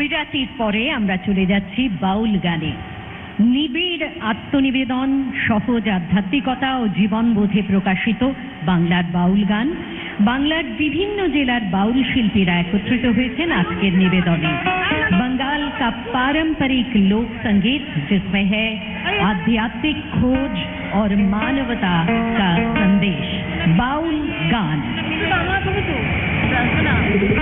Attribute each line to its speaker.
Speaker 1: বৈরাতির পরে আমরা চলে যাচ্ছি বাউল গানে। নিবিড় আত্মনিবেদন, সহজ আধ্যাত্মিকতা ও জীবনবোধে প্রকাশিত বাংলার বাউল গান। বাংলার বিভিন্ন জেলার बाउल शिल्पीरा एकत्रित হয়েছেন আজকের নিবেদনে। बंगाल का पारंपरिक लोक संगीत जिसमें है आध्यात्मिक खोज और मानवता का संदेश। बाउल गान।